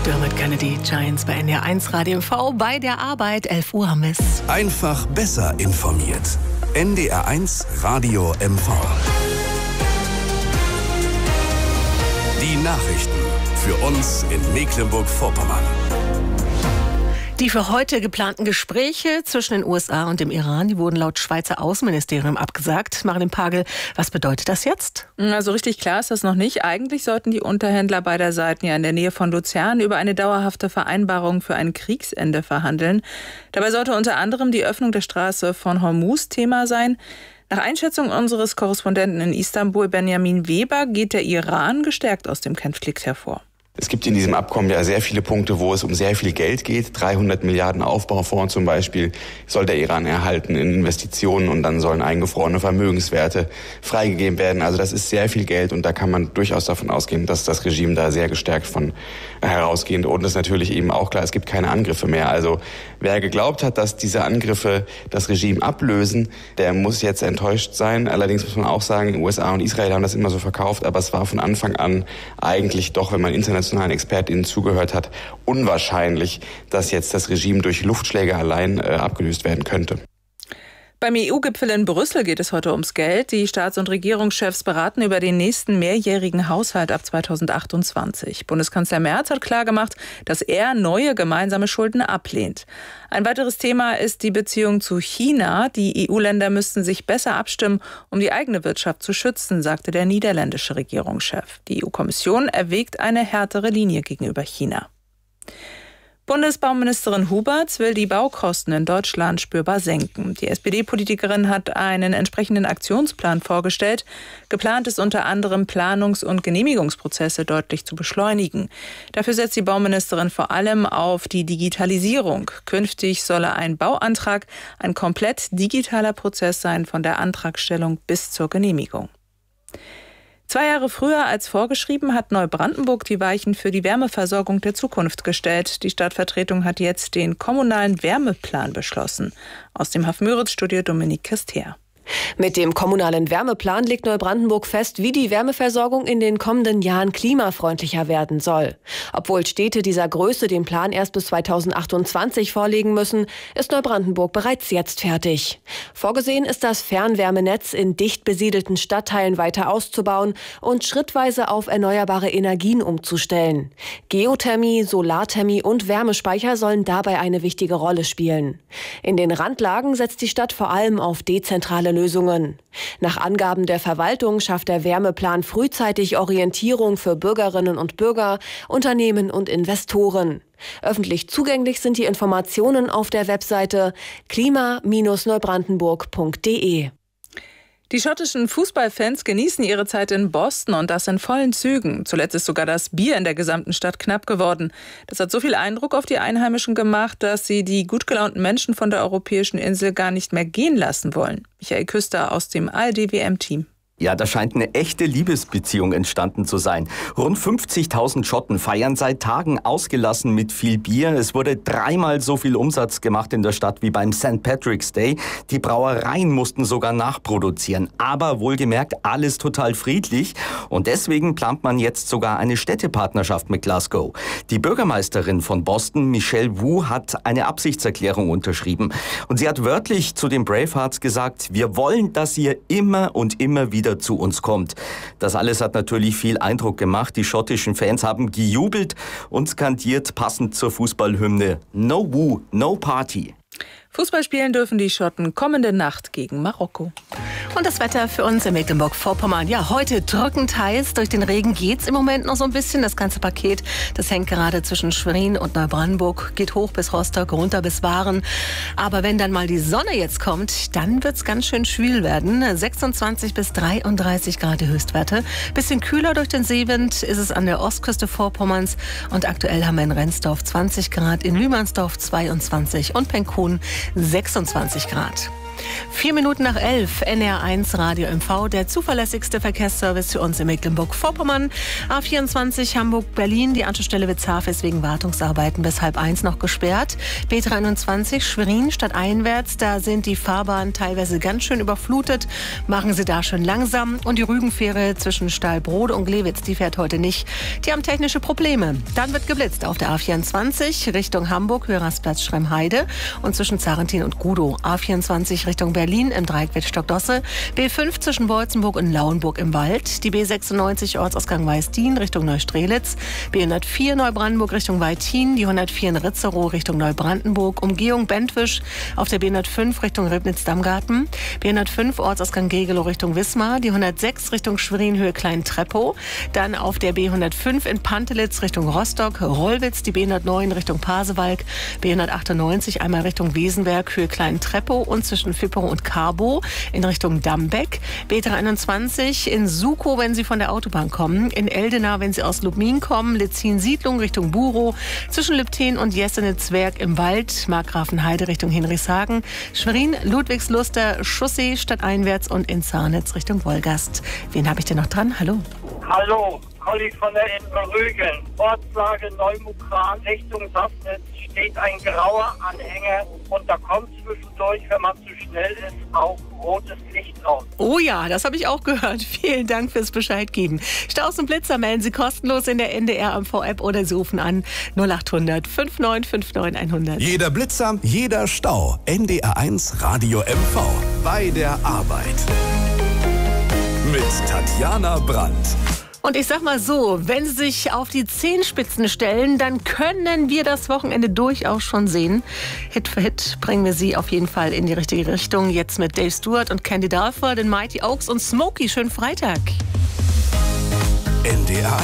Dermot Kennedy, Giants bei NDR 1 Radio MV bei der Arbeit. 11 Uhr haben wir es. Einfach besser informiert. NDR 1 Radio MV. Die Nachrichten für uns in Mecklenburg-Vorpommern. Die für heute geplanten Gespräche zwischen den USA und dem Iran, die wurden laut Schweizer Außenministerium abgesagt. Marilyn Pagel, was bedeutet das jetzt? Also richtig klar ist das noch nicht. Eigentlich sollten die Unterhändler beider Seiten ja in der Nähe von Luzern über eine dauerhafte Vereinbarung für ein Kriegsende verhandeln. Dabei sollte unter anderem die Öffnung der Straße von Hormuz Thema sein. Nach Einschätzung unseres Korrespondenten in Istanbul, Benjamin Weber, geht der Iran gestärkt aus dem Konflikt hervor. Es gibt in diesem Abkommen ja sehr viele Punkte, wo es um sehr viel Geld geht. 300 Milliarden Aufbaufonds zum Beispiel soll der Iran erhalten in Investitionen und dann sollen eingefrorene Vermögenswerte freigegeben werden. Also das ist sehr viel Geld und da kann man durchaus davon ausgehen, dass das Regime da sehr gestärkt von herausgeht. Und es ist natürlich eben auch klar, es gibt keine Angriffe mehr. Also wer geglaubt hat, dass diese Angriffe das Regime ablösen, der muss jetzt enttäuscht sein. Allerdings muss man auch sagen, USA und Israel haben das immer so verkauft, aber es war von Anfang an eigentlich doch, wenn man internationalen ExpertInnen zugehört hat, unwahrscheinlich, dass jetzt das Regime durch Luftschläge allein abgelöst werden könnte. Beim EU-Gipfel in Brüssel geht es heute ums Geld. Die Staats- und Regierungschefs beraten über den nächsten mehrjährigen Haushalt ab 2028. Bundeskanzler Merz hat klargemacht, dass er neue gemeinsame Schulden ablehnt. Ein weiteres Thema ist die Beziehung zu China. Die EU-Länder müssten sich besser abstimmen, um die eigene Wirtschaft zu schützen, sagte der niederländische Regierungschef. Die EU-Kommission erwägt eine härtere Linie gegenüber China. Bundesbauministerin Huberts will die Baukosten in Deutschland spürbar senken. Die SPD-Politikerin hat einen entsprechenden Aktionsplan vorgestellt. Geplant ist unter anderem, Planungs- und Genehmigungsprozesse deutlich zu beschleunigen. Dafür setzt die Bauministerin vor allem auf die Digitalisierung. Künftig solle ein Bauantrag ein komplett digitaler Prozess sein, von der Antragstellung bis zur Genehmigung. 2 Jahre früher als vorgeschrieben hat Neubrandenburg die Weichen für die Wärmeversorgung der Zukunft gestellt. Die Stadtvertretung hat jetzt den kommunalen Wärmeplan beschlossen. Aus dem Hafmüritz-Studio Dominik Christer. Mit dem kommunalen Wärmeplan legt Neubrandenburg fest, wie die Wärmeversorgung in den kommenden Jahren klimafreundlicher werden soll. Obwohl Städte dieser Größe den Plan erst bis 2028 vorlegen müssen, ist Neubrandenburg bereits jetzt fertig. Vorgesehen ist das Fernwärmenetz in dicht besiedelten Stadtteilen weiter auszubauen und schrittweise auf erneuerbare Energien umzustellen. Geothermie, Solarthermie und Wärmespeicher sollen dabei eine wichtige Rolle spielen. In den Randlagen setzt die Stadt vor allem auf dezentrale Lösungen. Nach Angaben der Verwaltung schafft der Wärmeplan frühzeitig Orientierung für Bürgerinnen und Bürger, Unternehmen und Investoren. Öffentlich zugänglich sind die Informationen auf der Webseite klima-neubrandenburg.de. Die schottischen Fußballfans genießen ihre Zeit in Boston und das in vollen Zügen. Zuletzt ist sogar das Bier in der gesamten Stadt knapp geworden. Das hat so viel Eindruck auf die Einheimischen gemacht, dass sie die gut gelaunten Menschen von der europäischen Insel gar nicht mehr gehen lassen wollen. Michael Küster aus dem ARD-WM-Team. Ja, da scheint eine echte Liebesbeziehung entstanden zu sein. Rund 50.000 Schotten feiern seit Tagen ausgelassen mit viel Bier. Es wurde 3-mal so viel Umsatz gemacht in der Stadt wie beim St. Patrick's Day. Die Brauereien mussten sogar nachproduzieren. Aber wohlgemerkt, alles total friedlich. Und deswegen plant man jetzt sogar eine Städtepartnerschaft mit Glasgow. Die Bürgermeisterin von Boston, Michelle Wu, hat eine Absichtserklärung unterschrieben. Und sie hat wörtlich zu den Bravehearts gesagt, wir wollen, dass ihr immer und immer wieder zu uns kommt. Das alles hat natürlich viel Eindruck gemacht. Die schottischen Fans haben gejubelt und skandiert passend zur Fußballhymne No Woo, No Party. Fußball spielen dürfen die Schotten kommende Nacht gegen Marokko. Und das Wetter für uns in Mecklenburg-Vorpommern. Ja, heute drückend heiß. Durch den Regen geht's im Moment noch so ein bisschen. Das ganze Paket, das hängt gerade zwischen Schwerin und Neubrandenburg, geht hoch bis Rostock, runter bis Waren. Aber wenn dann mal die Sonne jetzt kommt, dann wird's ganz schön schwül werden. 26 bis 33 Grad die Höchstwerte. Bisschen kühler durch den Seewind ist es an der Ostküste Vorpommerns. Und aktuell haben wir in Rendsdorf 20 Grad, in Lühmannsdorf 22 und Penkhuhn 26 Grad. 11:04, NDR1 Radio MV, der zuverlässigste Verkehrsservice für uns in Mecklenburg-Vorpommern. A24 Hamburg-Berlin, die Anschlussstelle Witzhafen ist wegen Wartungsarbeiten bis 12:30 noch gesperrt. B23 Schwerin stadteinwärts, da sind die Fahrbahnen teilweise ganz schön überflutet. Machen Sie da schön langsam. Und die Rügenfähre zwischen Stahlbrode und Glewitz, die fährt heute nicht. Die haben technische Probleme. Dann wird geblitzt auf der A24 Richtung Hamburg, Höhersplatz Schremheide und zwischen Zarentin und Gudow. A24 Richtung Berlin im Dreieck Wittstock-Dosse. B5 zwischen Bolzenburg und Lauenburg im Wald. Die B96 Ortsausgang Weißdien Richtung Neustrelitz. B104 Neubrandenburg Richtung Weithin. Die 104 in Ritzerow Richtung Neubrandenburg. Umgehung Bentwisch auf der B105 Richtung Ribnitz-Dammgarten. B105 Ortsausgang Gegelow Richtung Wismar. Die 106 Richtung Schwerin Höhe Klein-Treppow. Dann auf der B105 in Pantelitz Richtung Rostock. Rollwitz. Die B109 Richtung Pasewalk. B198 einmal Richtung Wesenberg Höhe Klein-Treppow und zwischen Fippero und Carbo in Richtung Dambeck. B321 in Sukow, wenn Sie von der Autobahn kommen. In Eldena, wenn Sie aus Lubmin kommen. Litzin-Siedlung Richtung Burow. Zwischen Lübten und Jessenitz-Werk im Wald. Markgrafenheide Richtung Hinrichshagen. Schwerin, Ludwigsluster, Chaussee stadteinwärts und in Zarnitz Richtung Wolgast. Wen habe ich denn noch dran? Hallo. Hallo, Colli von der Rügen. Ortslage Neumukran Richtung Sassnitz steht ein grauer Anhänger und da kommt zwischendurch, wenn man zu schnell ist, auch rotes Licht raus. Oh ja, das habe ich auch gehört. Vielen Dank fürs Bescheid geben. Staus und Blitzer melden Sie kostenlos in der NDR MV-App oder Sie rufen an 0800 5959 100. Jeder Blitzer, jeder Stau. NDR1 Radio MV. Bei der Arbeit. Mit Tatjana Brandt. Und ich sag mal so, wenn Sie sich auf die Zehenspitzen stellen, dann können wir das Wochenende durchaus schon sehen. Hit für Hit bringen wir Sie auf jeden Fall in die richtige Richtung. Jetzt mit Dave Stewart und Candy Dulfer, den Mighty Oaks und Smokey. Schönen Freitag. NDR